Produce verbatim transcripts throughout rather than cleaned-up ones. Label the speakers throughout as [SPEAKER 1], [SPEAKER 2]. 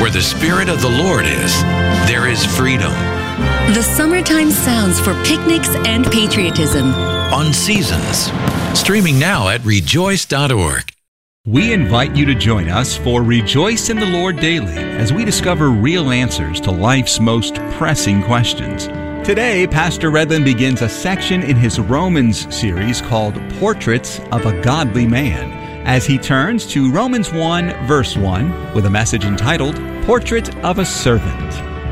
[SPEAKER 1] Where the Spirit of the Lord is, there is freedom.
[SPEAKER 2] The summertime sounds for picnics and patriotism.
[SPEAKER 1] On Seasons. Streaming now at rejoice dot org.
[SPEAKER 3] We invite you to join us for Rejoice in the Lord Daily as we discover real answers to life's most pressing questions. Today, Pastor Redland begins a section in his Romans series called Portraits of a Godly Man, as he turns to Romans one, verse one, with a message entitled, Portrait of a Servant.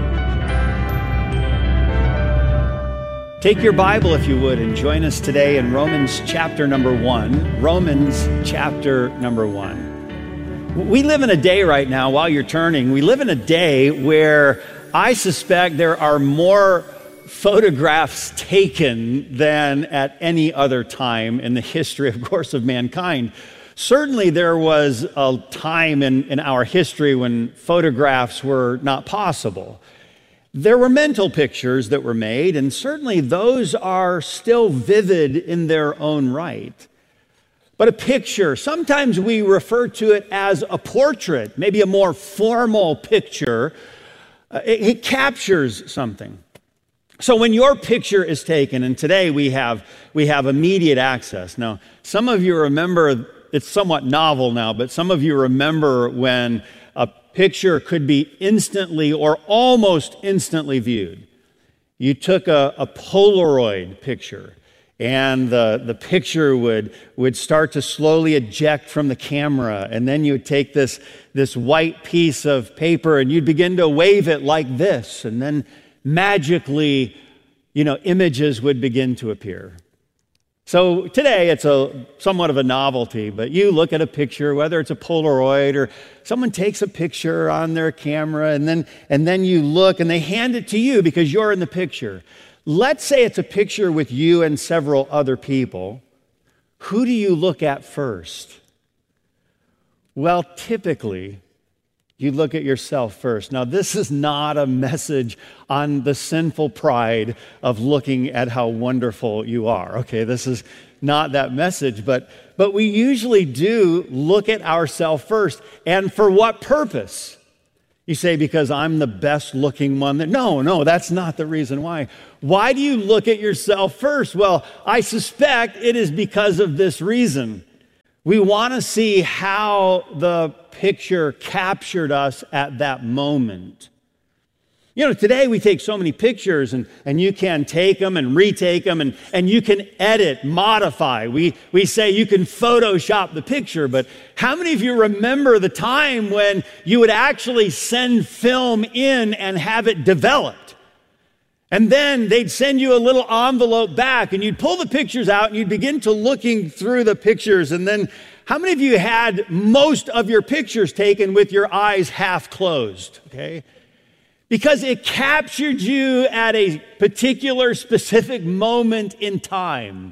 [SPEAKER 4] Take your Bible, if you would, and join us today in Romans chapter number one. Romans chapter number one. We live in a day right now, while you're turning, we live in a day where I suspect there are more photographs taken than at any other time in the history, of course, of mankind. Certainly there was a time in, in our history when photographs were not possible. There were mental pictures that were made, and certainly those are still vivid in their own right. But a picture, sometimes we refer to it as a portrait, maybe a more formal picture. Uh, it, it captures something. So when your picture is taken, and today we have, we have immediate access. Now, some of you remember, it's somewhat novel now, but some of you remember when a picture could be instantly or almost instantly viewed. You took a, a Polaroid picture, and the, the picture would, would start to slowly eject from the camera, and then you would take this, this white piece of paper and you'd begin to wave it like this, and then magically, you know, images would begin to appear. So today it's a somewhat of a novelty, but you look at a picture, whether it's a Polaroid or someone takes a picture on their camera, and then and then you look and they hand it to you because you're in the picture. Let's say it's a picture with you and several other people. Who do you look at first? Well, typically, you look at yourself first. Now, this is not a message on the sinful pride of looking at how wonderful you are. Okay, this is not that message, but, but we usually do look at ourselves first. And for what purpose? You say, because I'm the best looking one. That, no, no, that's not the reason why. Why do you look at yourself first? Well, I suspect it is because of this reason. We want to see how the picture captured us at that moment. You know, today we take so many pictures, and, and you can take them and retake them, and, and you can edit, modify. We, we say you can Photoshop the picture, but how many of you remember the time when you would actually send film in and have it developed? And then they'd send you a little envelope back, and you'd pull the pictures out and you'd begin to looking through the pictures. And then how many of you had most of your pictures taken with your eyes half closed? Okay. Because it captured you at a particular specific moment in time.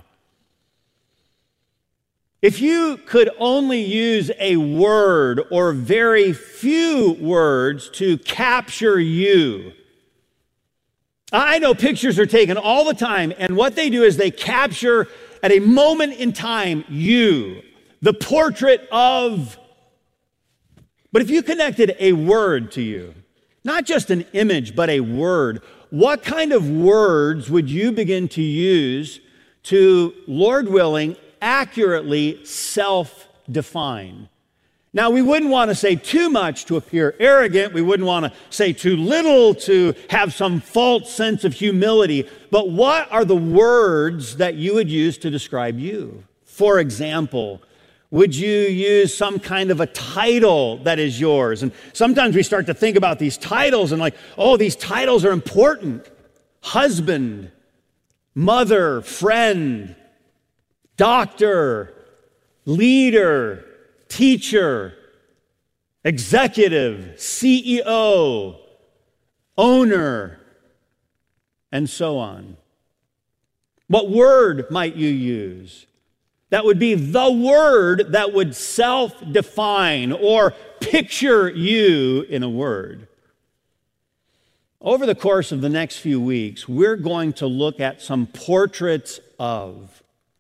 [SPEAKER 4] If you could only use a word or very few words to capture you, I know pictures are taken all the time, and what they do is they capture at a moment in time you, the portrait of. But if you connected a word to you, not just an image, but a word, what kind of words would you begin to use to, Lord willing, accurately self-define? Now, we wouldn't want to say too much to appear arrogant. We wouldn't want to say too little to have some false sense of humility. But what are the words that you would use to describe you? For example, would you use some kind of a title that is yours? And sometimes we start to think about these titles and like, oh, these titles are important. Husband, mother, friend, doctor, leader, teacher, executive, C E O, owner, and so on. What word might you use? That would be the word that would self-define or picture you in a word. Over the course of the next few weeks, we're going to look at some portraits of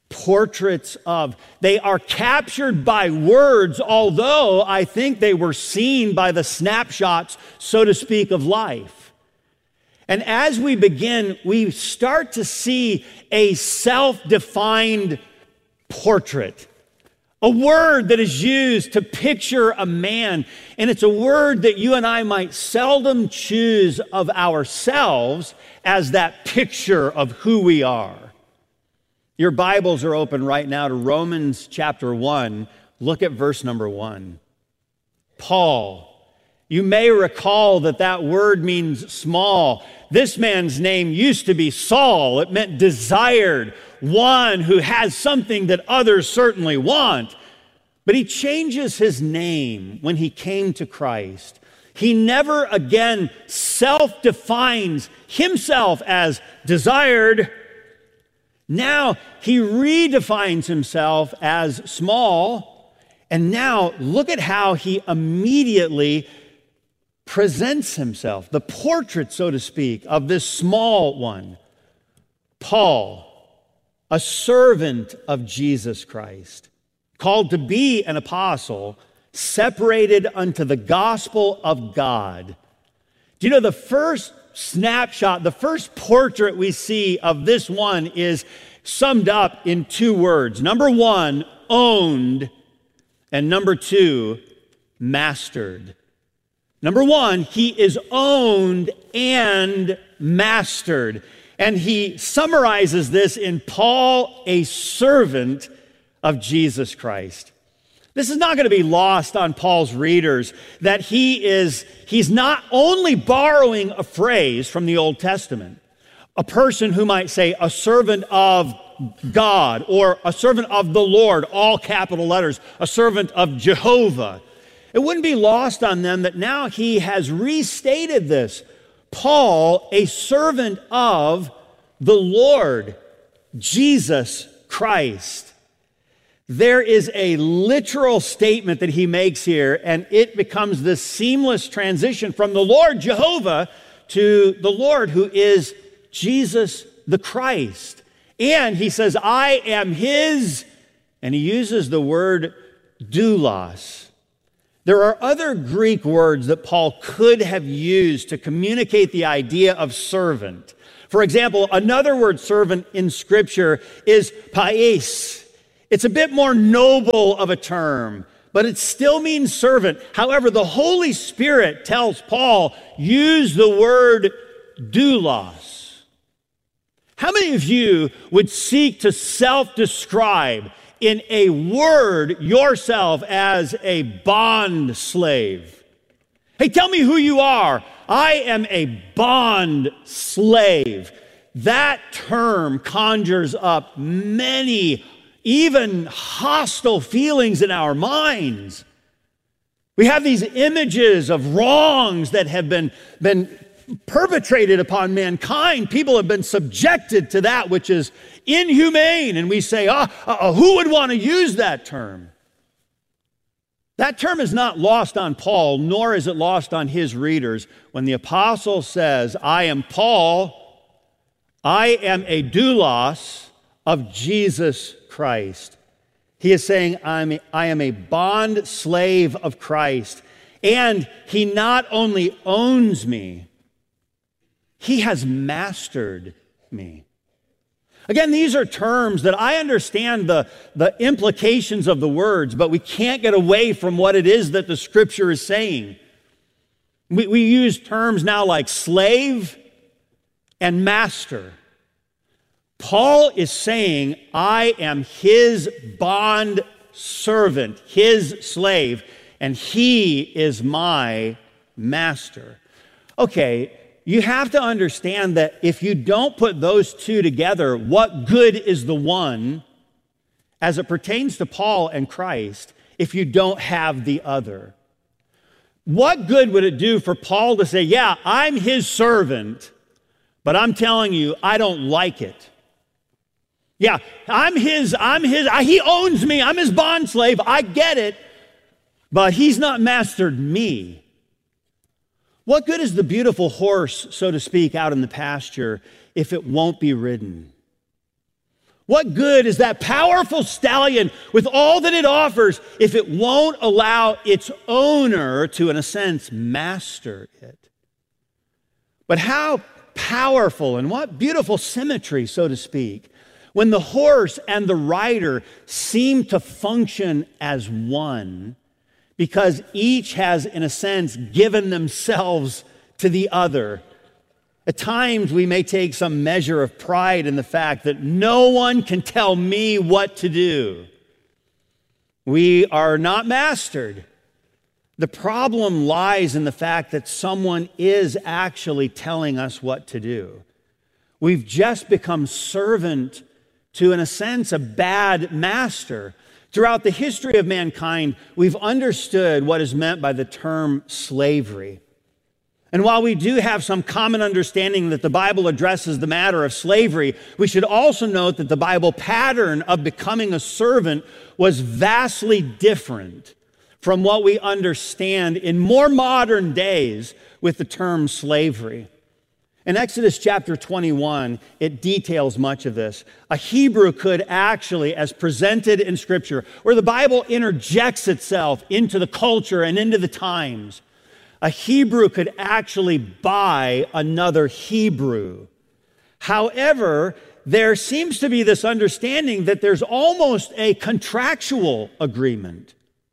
[SPEAKER 4] portraits of. They are captured by words, although I think they were seen by the snapshots, so to speak, of life. And as we begin, we start to see a self-defined portrait. A word that is used to picture a man, and it's a word that you and I might seldom choose of ourselves as that picture of who we are. Your Bibles are open right now to Romans chapter one. Look at verse number one. Paul. You may recall that that word means small. This man's name used to be Saul. It meant desired, one who has something that others certainly want. But he changes his name when he came to Christ. He never again self-defines himself as desired. Now he redefines himself as small. And now look at how he immediately presents himself, the portrait, so to speak, of this small one. Paul, a servant of Jesus Christ, called to be an apostle, separated unto the gospel of God. Do you know the first snapshot, the first portrait we see of this one is summed up in two words. Number one, owned, and number two, mastered. Number one, he is owned and mastered. And he summarizes this in Paul, a servant of Jesus Christ. This is not going to be lost on Paul's readers that he is, he's not only borrowing a phrase from the Old Testament, a person who might say a servant of God or a servant of the Lord, all capital letters, a servant of Jehovah. It wouldn't be lost on them that now he has restated this. Paul, a servant of the Lord, Jesus Christ. There is a literal statement that he makes here, and it becomes this seamless transition from the Lord Jehovah to the Lord who is Jesus the Christ. And he says, I am his, and he uses the word doulos. There are other Greek words that Paul could have used to communicate the idea of servant. For example, another word servant in Scripture is pais. It's a bit more noble of a term, but it still means servant. However, the Holy Spirit tells Paul, use the word doulos. How many of you would seek to self-describe in a word yourself as a bond slave? Hey, tell me who you are. I am a bond slave. That term conjures up many, even hostile feelings in our minds. We have these images of wrongs that have been, been perpetrated upon mankind. People have been subjected to that which is inhumane, and we say, ah, uh, who would want to use that term? That term is not lost on Paul, nor is it lost on his readers. When the apostle says, I am Paul, I am a doulos of Jesus Christ. He is saying, I'm a, I am a bond slave of Christ, and he not only owns me, he has mastered me. Again, these are terms that I understand the, the implications of the words, but we can't get away from what it is that the Scripture is saying. We, we use terms now like slave and master. Paul is saying, I am his bond servant, his slave, and he is my master. Okay, you have to understand that if you don't put those two together, what good is the one as it pertains to Paul and Christ if you don't have the other? What good would it do for Paul to say, yeah, I'm his servant, but I'm telling you, I don't like it. Yeah, I'm his, I'm his, he owns me, I'm his bond slave, I get it, but he's not mastered me. What good is the beautiful horse, so to speak, out in the pasture if it won't be ridden? What good is that powerful stallion with all that it offers if it won't allow its owner to, in a sense, master it? But how powerful and what beautiful symmetry, so to speak, when the horse and the rider seem to function as one, because each has, in a sense, given themselves to the other. At times, we may take some measure of pride in the fact that no one can tell me what to do. We are not mastered. The problem lies in the fact that someone is actually telling us what to do. We've just become servant to, in a sense, a bad master. Throughout the history of mankind, we've understood what is meant by the term slavery. And while we do have some common understanding that the Bible addresses the matter of slavery, we should also note that the Bible pattern of becoming a servant was vastly different from what we understand in more modern days with the term slavery. In Exodus chapter twenty-one, it details much of this. A Hebrew could actually, as presented in Scripture, where the Bible interjects itself into the culture and into the times, a Hebrew could actually buy another Hebrew. However, there seems to be this understanding that there's almost a contractual agreement.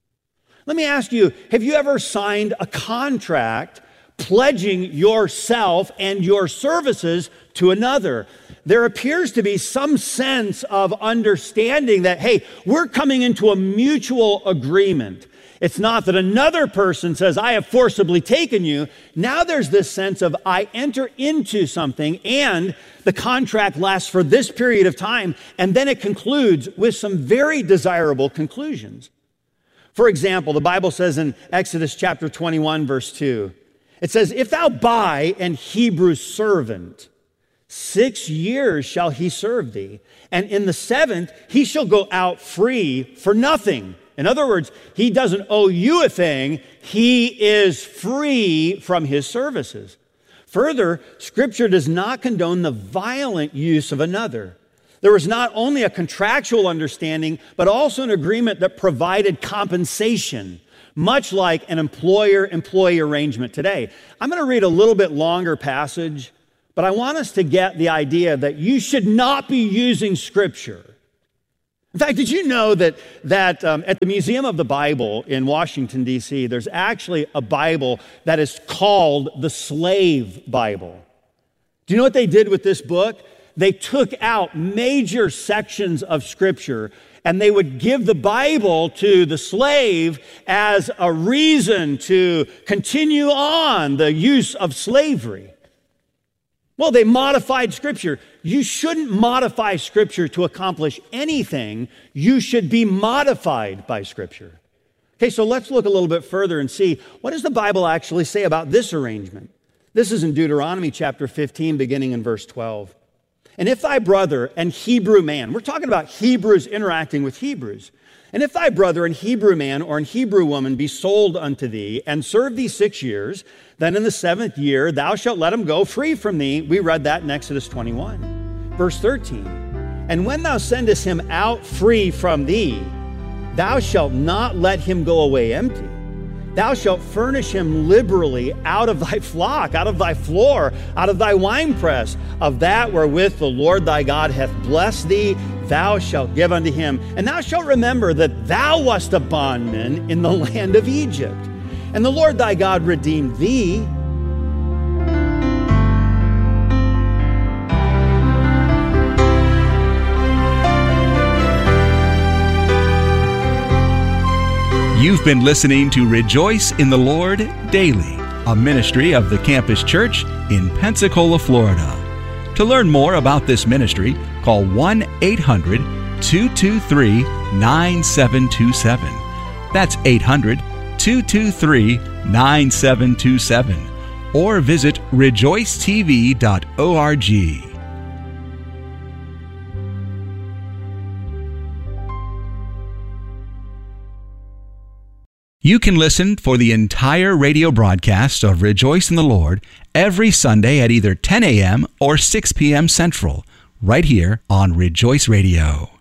[SPEAKER 4] Let me ask you, have you ever signed a contract pledging yourself and your services to another? There appears to be some sense of understanding that, hey, we're coming into a mutual agreement. It's not that another person says, I have forcibly taken you. Now there's this sense of I enter into something and the contract lasts for this period of time, and then it concludes with some very desirable conclusions. For example, the Bible says in Exodus chapter twenty-one, verse two, it says, if thou buy an Hebrew servant, six years shall he serve thee, and in the seventh he shall go out free for nothing. In other words, he doesn't owe you a thing. He is free from his services. Further, Scripture does not condone the violent use of another. There was not only a contractual understanding, but also an agreement that provided compensation, much like an employer-employee arrangement today. I'm going to read a little bit longer passage, but I want us to get the idea that you should not be using Scripture. In fact, did you know that, that um, at the Museum of the Bible in Washington, D C, there's actually a Bible that is called the Slave Bible? Do you know what they did with this book? They took out major sections of Scripture and they would give the Bible to the slave as a reason to continue on the use of slavery. Well, they modified Scripture. You shouldn't modify Scripture to accomplish anything. You should be modified by Scripture. Okay, so let's look a little bit further and see, what does the Bible actually say about this arrangement? This is in Deuteronomy chapter fifteen, beginning in verse twelve. And if thy brother and Hebrew man, we're talking about Hebrews interacting with Hebrews, and if thy brother and Hebrew man or an Hebrew woman be sold unto thee and serve thee six years, then in the seventh year thou shalt let him go free from thee. We read that in Exodus twenty-one. Verse thirteen, and when thou sendest him out free from thee, thou shalt not let him go away empty. Thou shalt furnish him liberally out of thy flock, out of thy floor, out of thy winepress, of that wherewith the Lord thy God hath blessed thee, thou shalt give unto him. And thou shalt remember that thou wast a bondman in the land of Egypt, and the Lord thy God redeemed thee.
[SPEAKER 3] You've been listening to Rejoice in the Lord Daily, a ministry of the Campus Church in Pensacola, Florida. To learn more about this ministry, call one eight hundred two two three nine seven two seven. That's eight hundred two two three nine seven two seven. Or visit rejoice t v dot org. You can listen for the entire radio broadcast of Rejoice in the Lord every Sunday at either ten a.m. or six p.m. Central, right here on Rejoice Radio.